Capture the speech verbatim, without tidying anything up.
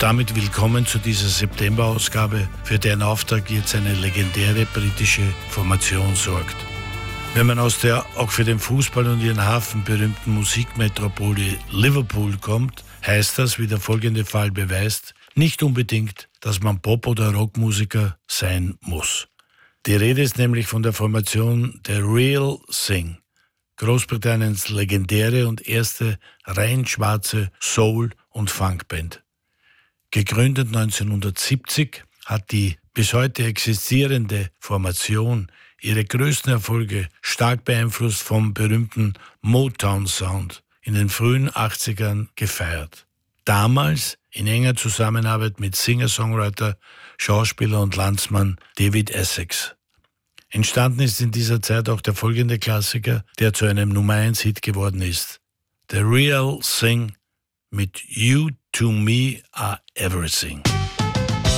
damit willkommen zu dieser September-Ausgabe, für deren Auftakt jetzt eine legendäre britische Formation sorgt. Wenn man aus der auch für den Fußball und ihren Hafen berühmten Musikmetropole Liverpool kommt, heißt das, wie der folgende Fall beweist, nicht unbedingt, dass man Pop- oder Rockmusiker sein muss. Die Rede ist nämlich von der Formation The Real Thing, Großbritanniens legendäre und erste rein schwarze Soul- und Funkband. Gegründet neunzehnhundertsiebzig hat die bis heute existierende Formation ihre größten Erfolge stark beeinflusst vom berühmten Motown-Sound in den frühen achtzigern gefeiert. Damals in enger Zusammenarbeit mit Singer-Songwriter, Schauspieler und Landsmann David Essex. Entstanden ist in dieser Zeit auch der folgende Klassiker, der zu einem Nummer eins Hit geworden ist. The Real Thing mit You to Me Are Everything.